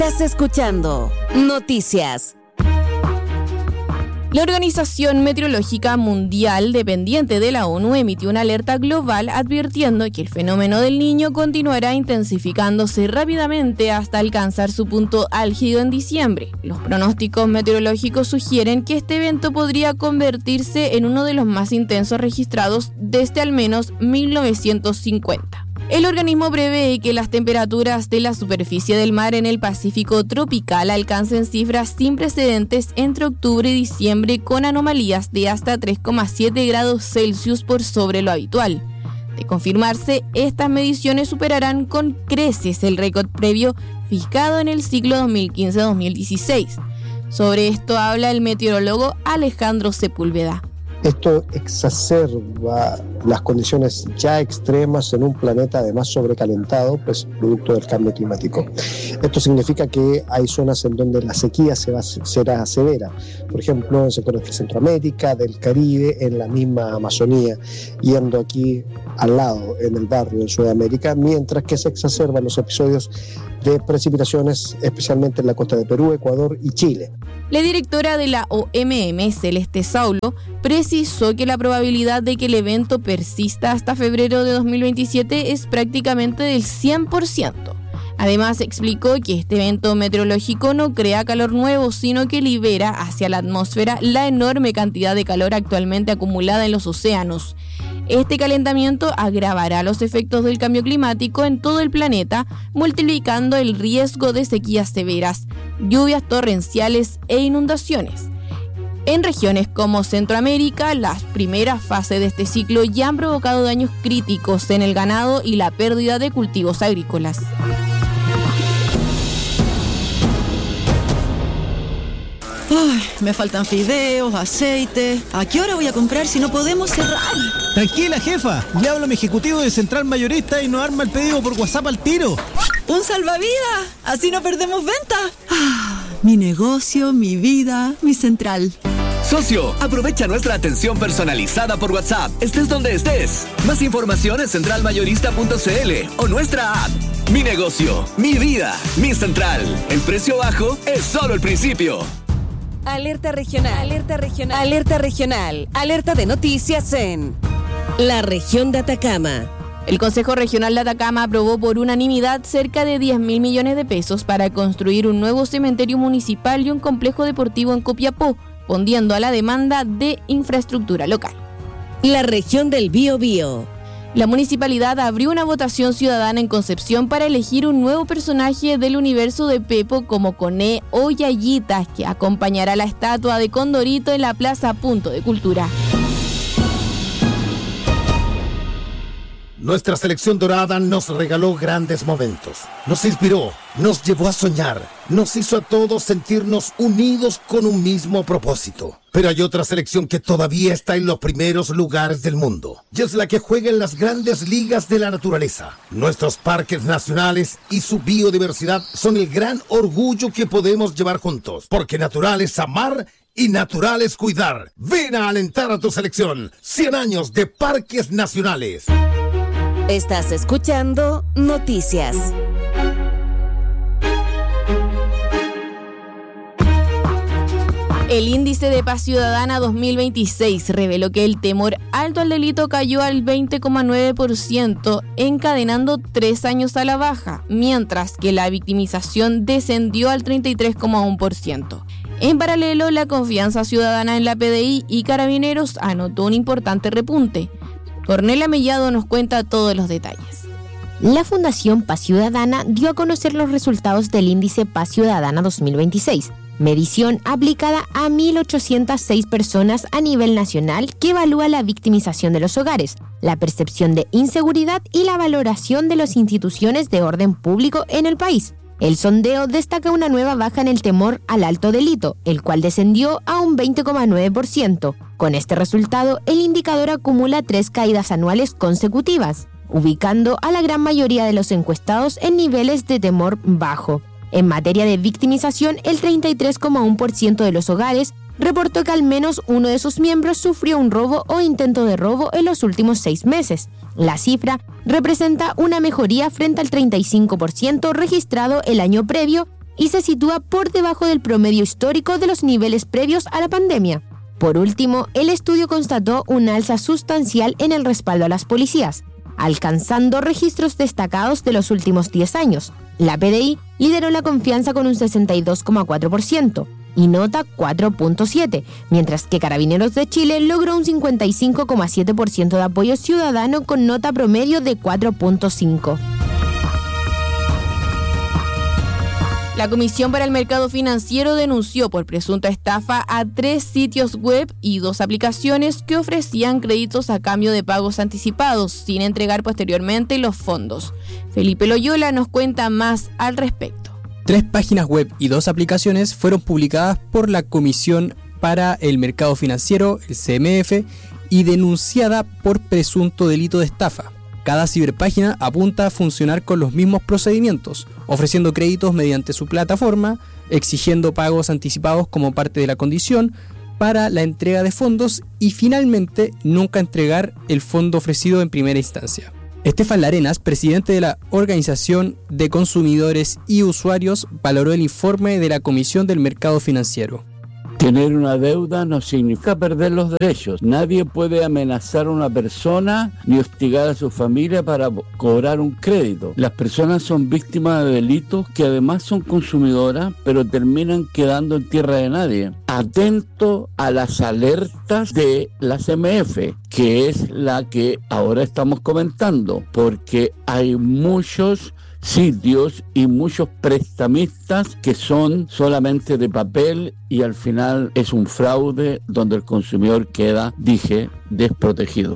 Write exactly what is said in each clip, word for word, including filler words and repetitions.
Estás escuchando Noticias. La Organización Meteorológica Mundial, dependiente de la ONU, emitió una alerta global advirtiendo que el fenómeno del Niño continuará intensificándose rápidamente hasta alcanzar su punto álgido en diciembre. Los pronósticos meteorológicos sugieren que este evento podría convertirse en uno de los más intensos registrados desde al menos mil novecientos cincuenta. El organismo prevé que las temperaturas de la superficie del mar en el Pacífico tropical alcancen cifras sin precedentes entre octubre y diciembre, con anomalías de hasta tres coma siete grados Celsius por sobre lo habitual. De confirmarse, estas mediciones superarán con creces el récord previo fijado en el ciclo dos mil quince a dos mil dieciséis. Sobre esto habla el meteorólogo Alejandro Sepúlveda. Esto exacerba las condiciones ya extremas en un planeta además sobrecalentado, pues producto del cambio climático. Esto significa que hay zonas en donde la sequía se va, será severa, por ejemplo en sectores de Centroamérica, del Caribe, en la misma Amazonía, yendo aquí al lado, en el barrio, en Sudamérica, mientras que se exacerban los episodios de precipitaciones, especialmente en la costa de Perú, Ecuador y Chile. La directora de la O M M, Celeste Saulo, precisó que la probabilidad de que el evento persista hasta febrero de dos mil veintisiete es prácticamente del cien por ciento. Además, explicó que este evento meteorológico no crea calor nuevo, sino que libera hacia la atmósfera la enorme cantidad de calor actualmente acumulada en los océanos. Este calentamiento agravará los efectos del cambio climático en todo el planeta, multiplicando el riesgo de sequías severas, lluvias torrenciales e inundaciones. En regiones como Centroamérica, las primeras fases de este ciclo ya han provocado daños críticos en el ganado y la pérdida de cultivos agrícolas. Ay, me faltan fideos, aceite. ¿A qué hora voy a comprar si no podemos cerrar? Tranquila, jefa. Le hablo a mi ejecutivo de Central Mayorista y nos arma el pedido por WhatsApp al tiro. ¡Un salvavidas! Así no perdemos venta. Ah, mi negocio, mi vida, mi Central. Socio, aprovecha nuestra atención personalizada por WhatsApp, estés donde estés. Más información en central mayorista punto c l o nuestra app. Mi negocio, mi vida, mi Central. El precio bajo es solo el principio. Alerta regional, alerta regional, alerta regional, alerta de noticias en la región de Atacama. El Consejo Regional de Atacama aprobó por unanimidad cerca de diez mil millones de pesos para construir un nuevo cementerio municipal y un complejo deportivo en Copiapó, respondiendo a la demanda de infraestructura local. La región del Biobío. La municipalidad abrió una votación ciudadana en Concepción para elegir un nuevo personaje del universo de Pepo como Coné o Yayita, que acompañará la estatua de Condorito en la Plaza Punto de Cultura. Nuestra selección dorada nos regaló grandes momentos, nos inspiró, nos llevó a soñar, nos hizo a todos sentirnos unidos con un mismo propósito. Pero hay otra selección que todavía está en los primeros lugares del mundo, y es la que juega en las grandes ligas de la naturaleza. Nuestros parques nacionales y su biodiversidad son el gran orgullo que podemos llevar juntos, porque natural es amar y natural es cuidar. Ven a alentar a tu selección. cien años de parques nacionales. Estás escuchando Noticias. El índice de paz ciudadana dos mil veintiséis reveló que el temor alto al delito cayó al veinte coma nueve por ciento, encadenando tres años a la baja, mientras que la victimización descendió al treinta y tres coma uno por ciento. En paralelo, la confianza ciudadana en la P D I y Carabineros anotó un importante repunte. Cornelia Mellado nos cuenta todos los detalles. La Fundación Paz Ciudadana dio a conocer los resultados del índice Paz Ciudadana dos mil veintiséis, medición aplicada a mil ochocientas seis personas a nivel nacional que evalúa la victimización de los hogares, la percepción de inseguridad y la valoración de las instituciones de orden público en el país. El sondeo destaca una nueva baja en el temor al alto delito, el cual descendió a un veinte coma nueve por ciento. Con este resultado, el indicador acumula tres caídas anuales consecutivas, ubicando a la gran mayoría de los encuestados en niveles de temor bajo. En materia de victimización, el treinta y tres coma uno por ciento de los hogares reportó que al menos uno de sus miembros sufrió un robo o intento de robo en los últimos seis meses. La cifra representa una mejoría frente al treinta y cinco por ciento registrado el año previo y se sitúa por debajo del promedio histórico de los niveles previos a la pandemia. Por último, el estudio constató un alza sustancial en el respaldo a las policías, alcanzando registros destacados de los últimos diez años. La P D I lideró la confianza con un sesenta y dos coma cuatro por ciento y Nota cuatro punto siete por ciento, mientras que Carabineros de Chile logró un cincuenta y cinco coma siete por ciento de apoyo ciudadano con nota promedio de cuatro punto cinco. La Comisión para el Mercado Financiero denunció por presunta estafa a tres sitios web y dos aplicaciones que ofrecían créditos a cambio de pagos anticipados sin entregar posteriormente los fondos. Felipe Loyola nos cuenta más al respecto. Tres páginas web y dos aplicaciones fueron publicadas por la Comisión para el Mercado Financiero, el C M F, y denunciada por presunto delito de estafa. Cada ciberpágina apunta a funcionar con los mismos procedimientos, ofreciendo créditos mediante su plataforma, exigiendo pagos anticipados como parte de la condición para la entrega de fondos y finalmente nunca entregar el fondo ofrecido en primera instancia. Estefan Larenas, presidente de la Organización de Consumidores y Usuarios, valoró el informe de la Comisión del Mercado Financiero. Tener una deuda no significa perder los derechos. Nadie puede amenazar a una persona ni hostigar a su familia para cobrar un crédito. Las personas son víctimas de delitos que además son consumidoras, pero terminan quedando en tierra de nadie. Atento a las alertas de la C M F, que es la que ahora estamos comentando, porque hay muchos sitios y muchos prestamistas que son solamente de papel y al final es un fraude donde el consumidor queda, dije, desprotegido.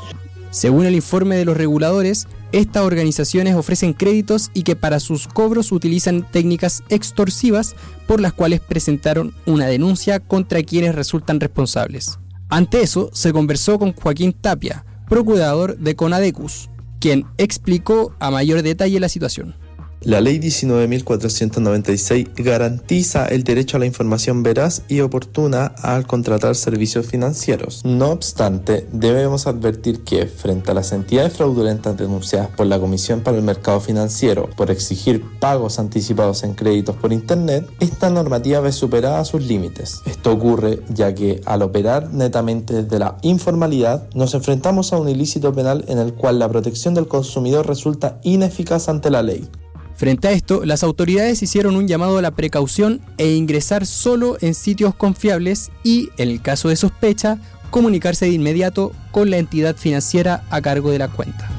Según el informe de los reguladores, estas organizaciones ofrecen créditos y que para sus cobros utilizan técnicas extorsivas por las cuales presentaron una denuncia contra quienes resultan responsables. Ante eso, se conversó con Joaquín Tapia, procurador de Conadecus, quien explicó a mayor detalle la situación. La Ley diecinueve mil cuatrocientos noventa y seis garantiza el derecho a la información veraz y oportuna al contratar servicios financieros. No obstante, debemos advertir que, frente a las entidades fraudulentas denunciadas por la Comisión para el Mercado Financiero por exigir pagos anticipados en créditos por Internet, esta normativa ve superada sus límites. Esto ocurre ya que, al operar netamente desde la informalidad, nos enfrentamos a un ilícito penal en el cual la protección del consumidor resulta ineficaz ante la ley. Frente a esto, las autoridades hicieron un llamado a la precaución e ingresar solo en sitios confiables y, en el caso de sospecha, comunicarse de inmediato con la entidad financiera a cargo de la cuenta.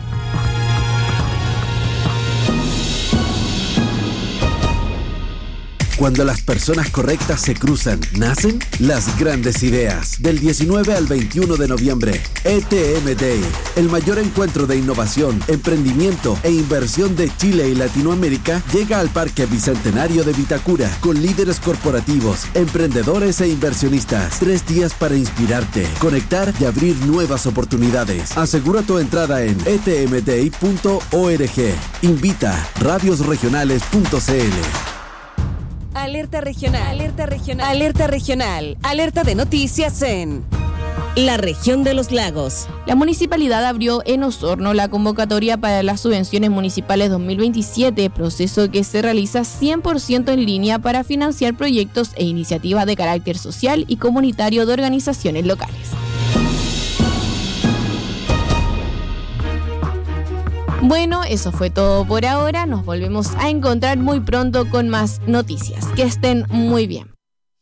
Cuando las personas correctas se cruzan, nacen las grandes ideas. Del diecinueve al veintiuno de noviembre, E T M Day, el mayor encuentro de innovación, emprendimiento e inversión de Chile y Latinoamérica, llega al Parque Bicentenario de Vitacura con líderes corporativos, emprendedores e inversionistas. Tres días para inspirarte, conectar y abrir nuevas oportunidades. Asegura tu entrada en e t m day punto org. Invita radios regionales punto c l. Alerta regional, alerta regional, alerta regional, alerta de noticias en la región de los lagos. La municipalidad abrió en Osorno la convocatoria para las subvenciones municipales dos mil veintisiete, proceso que se realiza cien por ciento en línea para financiar proyectos e iniciativas de carácter social y comunitario de organizaciones locales. Bueno, eso fue todo por ahora. Nos volvemos a encontrar muy pronto con más noticias. Que estén muy bien.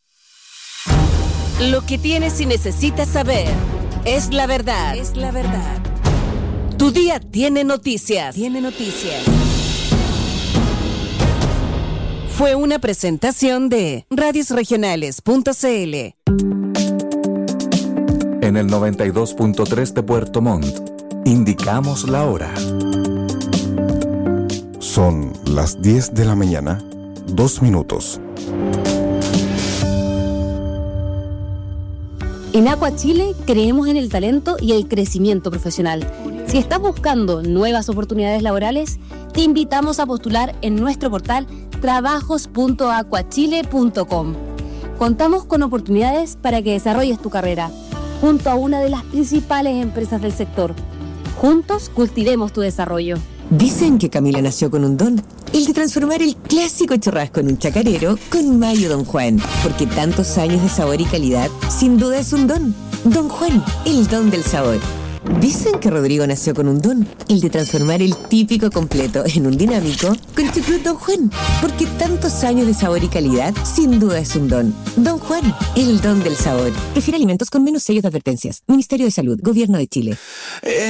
Lo que tienes y necesitas saber es la verdad. Es la verdad. Tu día tiene noticias. Tiene noticias. Fue una presentación de radios regionales punto c l. En el noventa y dos punto tres de Puerto Montt, indicamos la hora. Son las diez de la mañana, dos minutos. En Aqua Chile creemos en el talento y el crecimiento profesional. Si estás buscando nuevas oportunidades laborales, te invitamos a postular en nuestro portal trabajos punto aquachile punto com. Contamos con oportunidades para que desarrolles tu carrera junto a una de las principales empresas del sector. Juntos cultivemos tu desarrollo. Dicen que Camila nació con un don. El de transformar el clásico churrasco en un chacarero con Mayo Don Juan. Porque tantos años de sabor y calidad, sin duda es un don. Don Juan, el don del sabor. Dicen que Rodrigo nació con un don, el de transformar el típico completo en un dinámico con Chucrut Don Juan. Porque tantos años de sabor y calidad, sin duda es un don. Don Juan, el don del sabor. Prefiere alimentos con menos sellos de advertencias. Ministerio de Salud, Gobierno de Chile.